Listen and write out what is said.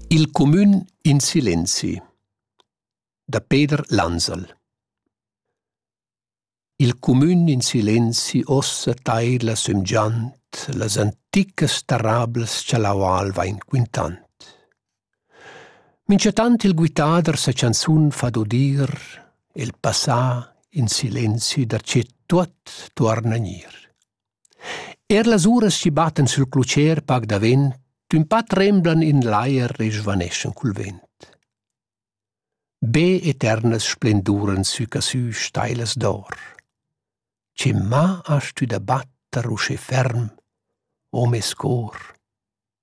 Il Comün in silenzi da Peter Lansel. Il Comün in silenzi ossa taila sümgiant las anticas tarables cialaual va inquintant. Mincetant il guitader sa chanzun fa d'udir il passà in silenzi darché tuot tuorna gnir. Las uras ci batten sul clucer pag da vent, un pa tremblan in l'aer e svaneschen cul vent. Be eternas splenduren su casù steilas d'or. Ce ma hast tu da batter usce ferm, o mes cor.